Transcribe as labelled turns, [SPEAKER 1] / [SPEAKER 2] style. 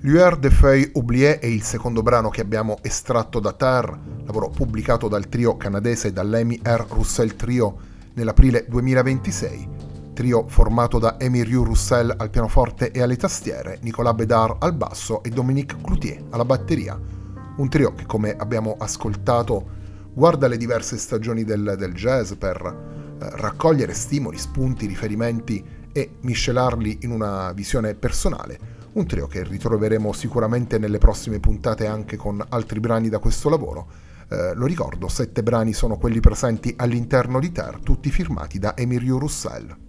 [SPEAKER 1] Lueur de Feuilles Oubliées è il secondo brano che abbiamo estratto da Terre, lavoro pubblicato dal trio canadese dall'Amy R. Russell Trio nell'aprile 2026, trio formato da Amy Rue Russell al pianoforte e alle tastiere, Nicolas Bedard al basso e Dominique Cloutier alla batteria. Un trio che, come abbiamo ascoltato, guarda le diverse stagioni del jazz per raccogliere stimoli, spunti, riferimenti e miscelarli in una visione personale. Un trio che ritroveremo sicuramente nelle prossime puntate anche con altri brani da questo lavoro. Lo ricordo, 7 brani sono quelli presenti all'interno di Terre, tutti firmati da Amy Rue Russell.